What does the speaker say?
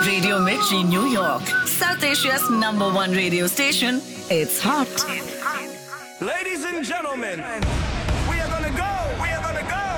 Radio Mirchi, New York, South Asia's number one radio station. It's hot. Ladies and gentlemen, we are gonna go.